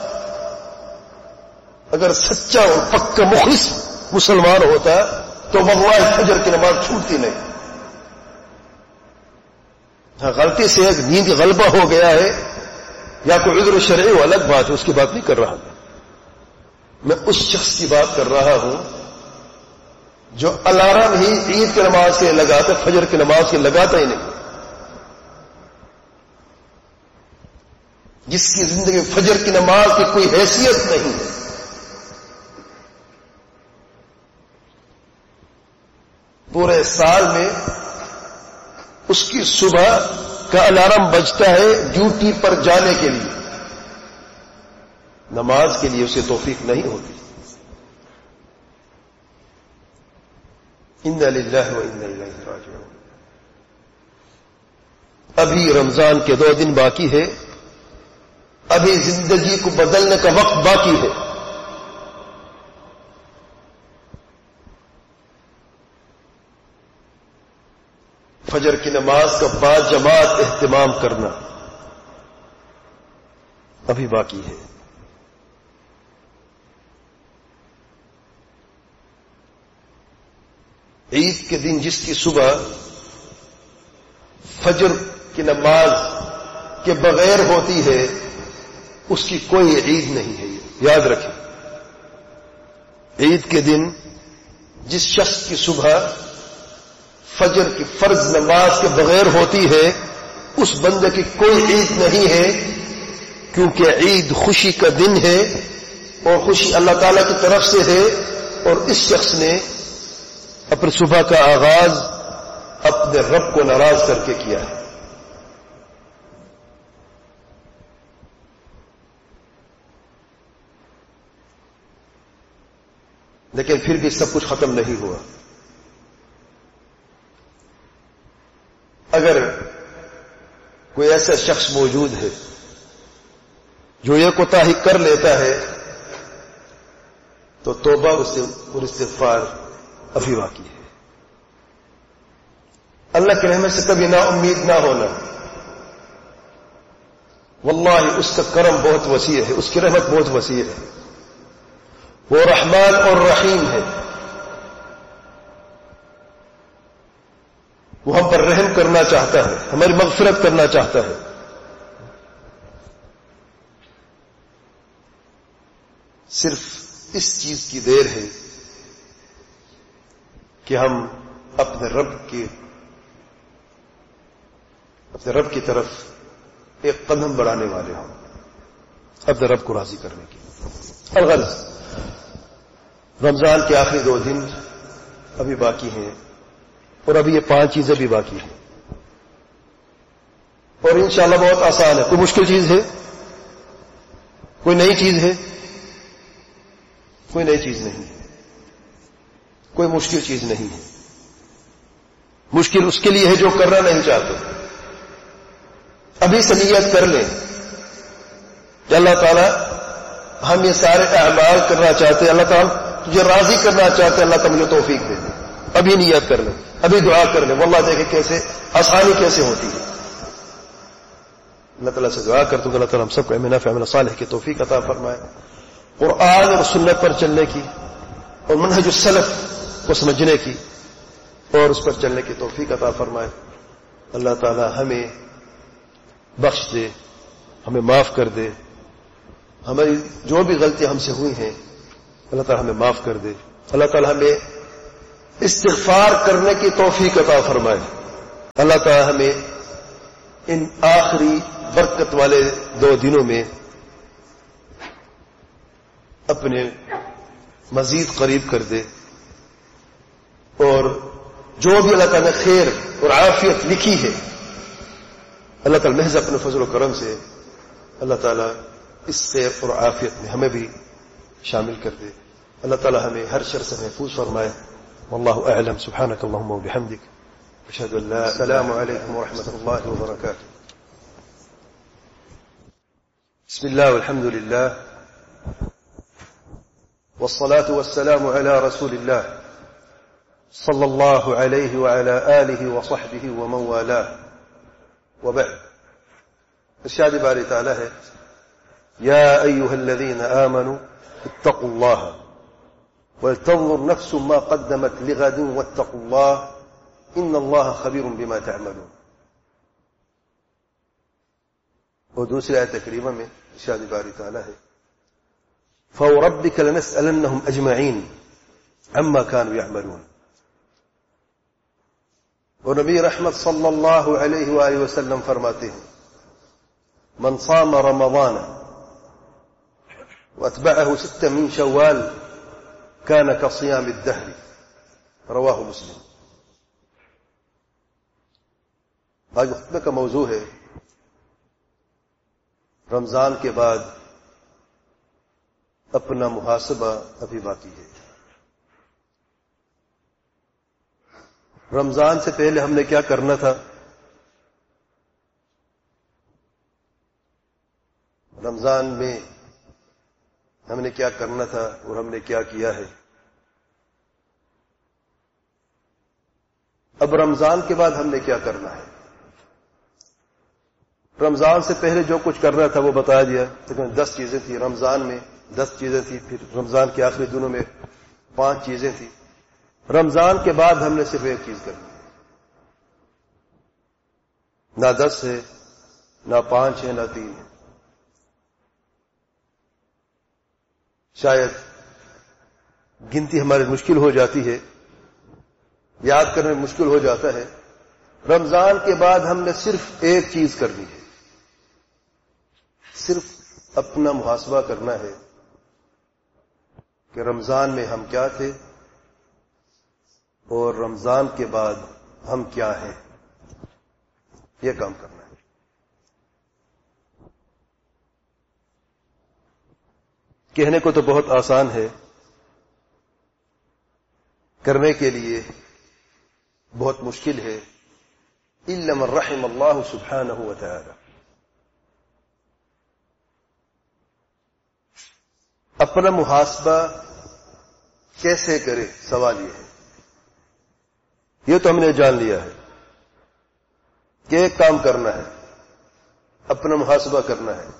اگر سچا اور پکا مخلص مسلمان ہوتا تو واللہ فجر کی نماز چھوٹتی نہیں. ہاں غلطی سے ایک نیند غلبہ ہو گیا ہے یا کوئی عذر شرعی وہ الگ بات ہے, اس کی بات نہیں کر رہا میں. میں اس شخص کی بات کر رہا ہوں جو الارم ہی عید کی نماز کے لگاتا, فجر کی نماز کے لگاتا ہی نہیں. جس کی زندگی فجر کی نماز کی کوئی حیثیت نہیں ہے. پورے سال میں اس کی صبح کا الارم بجتا ہے ڈیوٹی پر جانے کے لیے, نماز کے لیے اسے توفیق نہیں ہوتی. انا للہ و انا الیہ راجعون. ابھی رمضان کے دو دن باقی ہے, ابھی زندگی کو بدلنے کا وقت باقی ہے. فجر کی نماز کا با جماعت اہتمام کرنا ابھی باقی ہے. عید کے دن جس کی صبح فجر کی نماز کے بغیر ہوتی ہے اس کی کوئی عید نہیں ہے. یاد رکھیں, عید کے دن جس شخص کی صبح فجر کی فرض نماز کے بغیر ہوتی ہے اس بندے کی کوئی عید نہیں ہے, کیونکہ عید خوشی کا دن ہے اور خوشی اللہ تعالی کی طرف سے ہے, اور اس شخص نے اپنی صبح کا آغاز اپنے رب کو ناراض کر کے کیا ہے. لیکن پھر بھی سب کچھ ختم نہیں ہوا. اگر کوئی ایسا شخص موجود ہے جو یہ کوتاہی کر لیتا ہے تو توبہ اور استغفار ابھی باقی ہے. اللہ کی رحمت سے کبھی نا امید نہ ہونا. واللہ اس کا کرم بہت وسیع ہے, اس کی رحمت بہت وسیع ہے. وہ رحمان اور رحیم ہے, وہ ہم پر رحم کرنا چاہتا ہے, ہماری مغفرت کرنا چاہتا ہے. صرف اس چیز کی دیر ہے کہ ہم اپنے رب کی اپنے رب کی طرف ایک قدم بڑھانے والے ہوں, اپنے رب کو راضی کرنے کی. الغرض رمضان کے آخری دو دن ابھی باقی ہیں, اور ابھی یہ پانچ چیزیں بھی باقی ہیں, اور انشاءاللہ بہت آسان ہے. کوئی مشکل چیز ہے؟ کوئی نئی چیز ہے؟ کوئی نئی چیز نہیں ہے, کوئی مشکل چیز نہیں ہے. مشکل اس کے لیے ہے جو کرنا نہیں چاہتے. ابھی سے نیت کر لیں کہ اللہ تعالیٰ ہم یہ سارے اعمال کرنا چاہتے ہیں, اللہ تعالیٰ تجھے راضی کرنا چاہتے ہیں, اللہ تعالیٰ مجھے توفیق دے دے. ابھی نیت کر لیں, ابھی دعا کر لیں. واللہ دیکھیں کیسے آسانی کیسے ہوتی ہے. اللہ تعالیٰ سے دعا کرتا ہوں کہ اللہ تعالیٰ ہم سب کو علم نافع عمل صالح کی توفیق عطا فرمائے, قرآن اور سنت پر چلنے کی اور منہج السلف کو سمجھنے کی اور اس پر چلنے کی توفیق عطا فرمائے. اللہ تعالیٰ ہمیں بخش دے, ہمیں معاف کر دے. ہماری جو بھی غلطیاں ہم سے ہوئی ہیں اللہ تعالیٰ ہمیں معاف کر دے. اللہ تعالیٰ ہمیں استغفار کرنے کی توفیق عطا فرمائے. اللہ تعالی ہمیں ان آخری برکت والے دو دنوں میں اپنے مزید قریب کر دے، اور جو بھی اللہ تعالی نے خیر اور عافیت لکھی ہے اللہ تعالی محض اپنے فضل و کرم سے اللہ تعالی اس خیر اور عافیت میں ہمیں بھی شامل کر دے. اللہ تعالی ہمیں ہر شر سے محفوظ فرمائے. واللہ اعلم. سبحانک اللہم و بحمدک، اشہد ان لا السلام علیکم ورحمۃ اللہ وبرکاتہ. بسم اللہ والحمد للہ والصلاة والسلام على رسول اللہ صلی اللہ علیہ وعلى آلہ وصحبہ ومن والاه وبعد. ارشاد باری تعالی ہے، یا ایھا الذین آمنوا اتقوا اللہ ولتنظر نفس ما قدمت لغد واتقوا اللہ ان اللہ خبیر بما تعملون. اور دوسری آیت کریمہ میں ارشاد باری تعالی ہے، فوربک لنسألنہم اجمعین عما كانوا يعملون. اور نبی رحمت صلی اللہ علیہ وآلہ وسلم فرماتے ہیں، من صام رمضان واتبعه ست من شوال كان كصيام الدهر. رواہ مسلم. آج خطبے کا موضوع ہے رمضان کے بعد اپنا محاسبہ ابھی باقی ہے. رمضان سے پہلے ہم نے کیا کرنا تھا، رمضان میں ہم نے کیا کرنا تھا اور ہم نے کیا کیا ہے. اب رمضان کے بعد ہم نے کیا کرنا ہے. رمضان سے پہلے جو کچھ کرنا تھا وہ بتا دیا. تقریباً دس چیزیں تھیں رمضان میں، دس چیزیں تھیں پھر رمضان کے آخری دنوں میں پانچ چیزیں تھیں. رمضان کے بعد ہم نے صرف ایک چیز کرنی ہے. نہ دس ہے، نہ پانچ ہے، نہ تین ہے. شاید گنتی ہماری مشکل ہو جاتی ہے، یاد کرنے میں مشکل ہو جاتا ہے. رمضان کے بعد ہم نے صرف ایک چیز کرنی ہے، صرف اپنا محاسبہ کرنا ہے کہ رمضان میں ہم کیا تھے اور رمضان کے بعد ہم کیا ہیں. یہ کام کرنا ہے. کہنے کو تو بہت آسان ہے، کرنے کے لیے بہت مشکل ہے. الا من رحم اللہ سبحانہ وتعالی. اپنا محاسبہ کیسے کرے، سوال یہ ہے. یہ تو ہم نے جان لیا ہے کہ ایک کام کرنا ہے، اپنا محاسبہ کرنا ہے.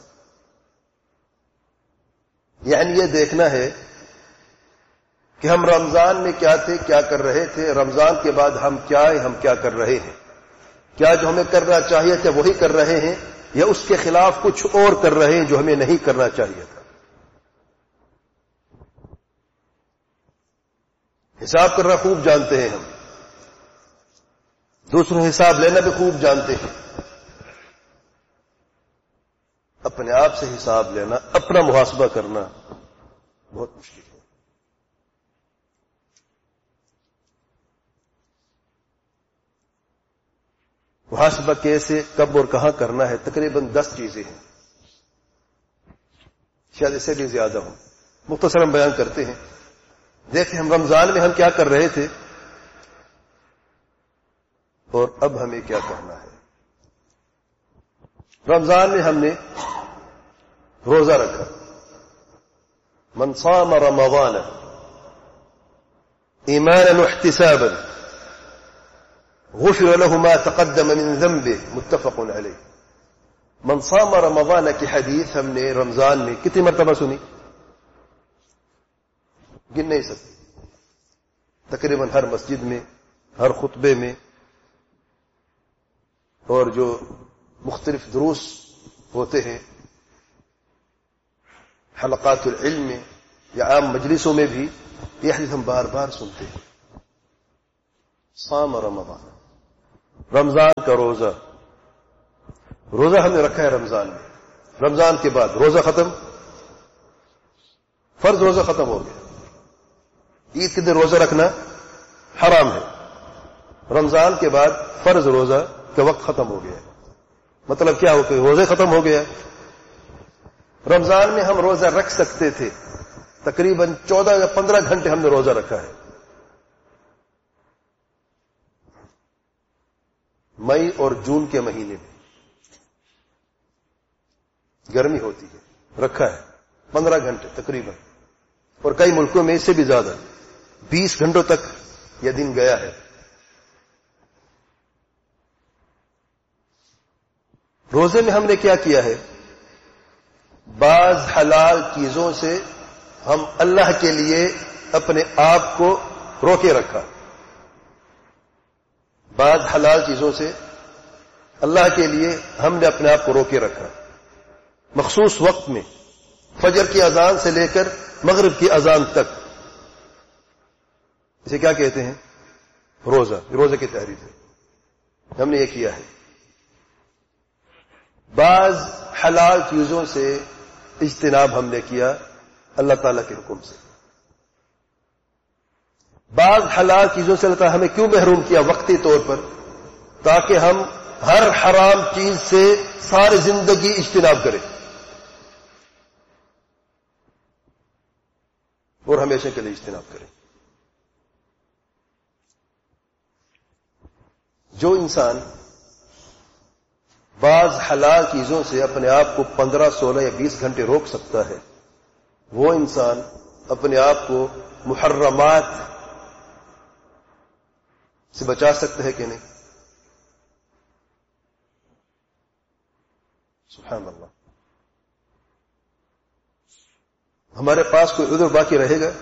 یعنی یہ دیکھنا ہے کہ ہم رمضان میں کیا تھے، کیا کر رہے تھے، رمضان کے بعد ہم کیا ہیں، ہم کیا کر رہے ہیں. کیا جو ہمیں کرنا چاہیے تھا وہی کر رہے ہیں، یا اس کے خلاف کچھ اور کر رہے ہیں جو ہمیں نہیں کرنا چاہیے تھا. حساب کرنا خوب جانتے ہیں ہم، دوسروں حساب لینا بھی خوب جانتے ہیں. اپنے آپ سے حساب لینا، اپنا محاسبہ کرنا بہت مشکل ہے. محاسبہ کیسے، کب اور کہاں کرنا ہے؟ تقریباً دس چیزیں ہیں، شاید اس سے بھی زیادہ ہوں. مختصراً بیان کرتے ہیں. دیکھیں ہم رمضان میں ہم کیا کر رہے تھے اور اب ہمیں کیا کرنا ہے. رمضان میں ہم نے روزہ رکھا. من صام رمضان ایمانا واحتسابا غفر له ما تقدم من ذنبه متفق علیہ. من صام رمضان کی حدیث ہم نے رمضان میں کتنی مرتبہ سنی؟ گن نہیں سکتے. تقریباً ہر مسجد میں، ہر خطبے میں، اور جو مختلف دروس ہوتے ہیں حلقات العلم میں یا عام مجلسوں میں بھی یہ حدیث ہم بار بار سنتے ہیں. صام رمضان، رمضان کا روزہ، روزہ ہم نے رکھا ہے رمضان میں، رمضان کے بعد روزہ ختم، فرض روزہ ختم ہو گیا، عید کے دن روزہ رکھنا حرام ہے، رمضان کے بعد فرض روزہ کا وقت ختم ہو گیا، مطلب کیا ہو کہ روزے ختم ہو گیا۔ رمضان میں ہم روزہ رکھ سکتے تھے، تقریباً چودہ یا پندرہ گھنٹے ہم نے روزہ رکھا ہے، مئی اور جون کے مہینے میں گرمی ہوتی ہے، رکھا ہے پندرہ گھنٹے تقریباً، اور کئی ملکوں میں اس سے بھی زیادہ، بیس گھنٹوں تک یہ دن گیا ہے۔ روزے میں ہم نے کیا کیا ہے؟ بعض حلال چیزوں سے ہم اللہ کے لیے اپنے آپ کو روکے رکھا، بعض حلال چیزوں سے اللہ کے لیے ہم نے اپنے آپ کو روکے رکھا، مخصوص وقت میں، فجر کی اذان سے لے کر مغرب کی اذان تک، اسے کیا کہتے ہیں؟ روزہ، روزے کی تحریر ہے، ہم نے یہ کیا ہے۔ بعض حلال چیزوں سے اجتناب ہم نے کیا اللہ تعالیٰ کے حکم سے، بعض حلال چیزوں سے اللہ تعالیٰ ہمیں کیوں محروم کیا؟ وقتی طور پر، تاکہ ہم ہر حرام چیز سے ساری زندگی اجتناب کریں اور ہمیشہ کے لیے اجتناب کریں۔ جو انسان بعض حلال چیزوں سے اپنے آپ کو پندرہ سولہ یا بیس گھنٹے روک سکتا ہے، وہ انسان اپنے آپ کو محرمات سے بچا سکتا ہے کہ نہیں؟ سبحان اللہ۔ ہمارے پاس کوئی عذر باقی رہے گا؟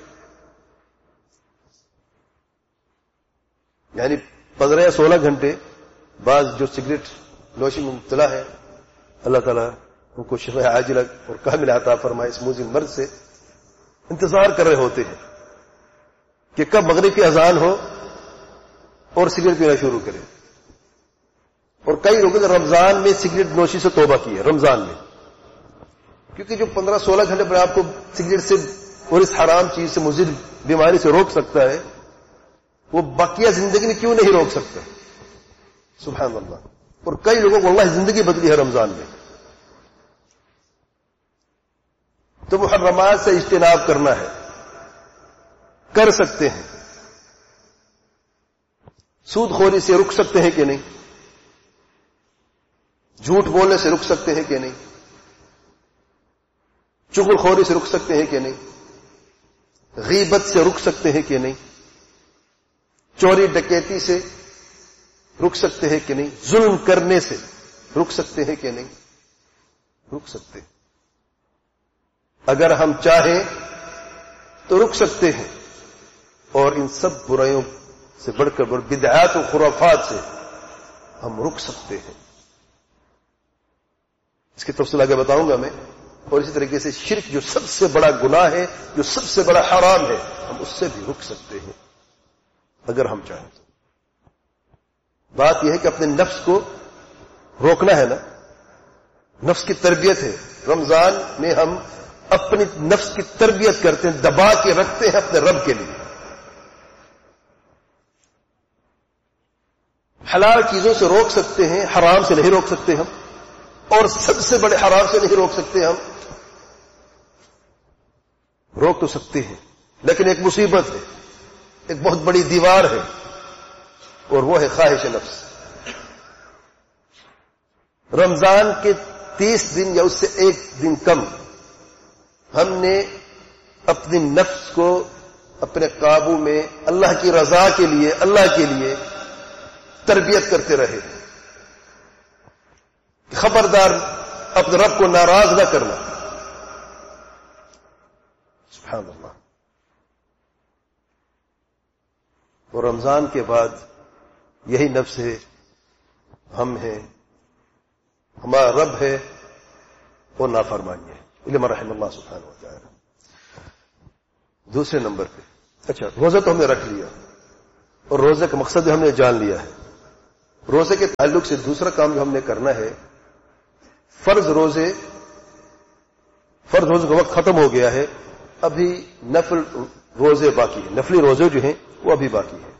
یعنی پندرہ یا سولہ گھنٹے بعض جو سگریٹ نوشی میں مبتلا ہے، اللہ تعالیٰ ان کو شفاء عاجلہ اور کامل عطا فرمائے، اس موذل مرض سے انتظار کر رہے ہوتے ہیں کہ کب مغرب کی اذان ہو اور سگریٹ پینا شروع کرے، اور کئی لوگوں نے رمضان میں سگریٹ نوشی سے توبہ کی ہے، رمضان میں، کیونکہ جو پندرہ سولہ گھنٹے پر آپ کو سگریٹ سے اور اس حرام چیز سے مضر بیماری سے روک سکتا ہے، وہ باقیہ زندگی میں کیوں نہیں روک سکتا؟ سبحان اللہ۔ اور کئی لوگوں کو اللہ زندگی بدلی ہے رمضان میں۔ تو محرمات سے اجتناب کرنا ہے، کر سکتے ہیں۔ سود خوری سے رک سکتے ہیں کہ نہیں؟ جھوٹ بولنے سے رک سکتے ہیں کہ نہیں؟ چغل خوری سے رک سکتے ہیں کہ نہیں؟ غیبت سے رک سکتے ہیں کہ نہیں؟ چوری ڈکیتی سے رک سکتے ہیں کہ نہیں؟ ظلم کرنے سے رک سکتے ہیں کہ نہیں؟ رک سکتے ہیں۔ اگر ہم چاہیں تو رک سکتے ہیں، اور ان سب برائیوں سے بڑھ کر بڑھ بدعات و خرافات سے ہم رک سکتے ہیں۔ اس کی تفصیل آگے بتاؤں گا میں، اور اسی طریقے سے شرک جو سب سے بڑا گناہ ہے، جو سب سے بڑا حرام ہے، ہم اس سے بھی رک سکتے ہیں اگر ہم چاہیں تو۔ بات یہ ہے کہ اپنے نفس کو روکنا ہے نا، نفس کی تربیت ہے۔ رمضان میں ہم اپنی نفس کی تربیت کرتے ہیں، دبا کے رکھتے ہیں اپنے رب کے لیے۔ حلال چیزوں سے روک سکتے ہیں، حرام سے نہیں روک سکتے ہم، اور سب سے بڑے حرام سے نہیں روک سکتے ہم۔ روک تو سکتے ہیں، لیکن ایک مصیبت ہے، ایک بہت بڑی دیوار ہے، اور وہ ہے خواہش نفس۔ رمضان کے تیس دن یا اس سے ایک دن کم ہم نے اپنی نفس کو اپنے قابو میں اللہ کی رضا کے لیے، اللہ کے لیے تربیت کرتے رہے۔ خبردار اپنے رب کو ناراض نہ کرنا۔ سبحان اللہ۔ اور رمضان کے بعد یہی نفس ہے، ہم ہیں، ہمارا رب ہے، اور نافرمانی ہے، علم رحم اللہ سبحانہ و تعالی۔ دوسرے نمبر پہ، اچھا روزہ تو ہم نے رکھ لیا، اور روزے کا مقصد بھی ہم نے جان لیا ہے. روزے کے تعلق سے دوسرا کام جو ہم نے کرنا ہے، فرض روزے فرض روزے کا وقت ختم ہو گیا ہے، ابھی نفل روزے باقی ہیں، نفلی روزے جو ہیں وہ ابھی باقی ہیں.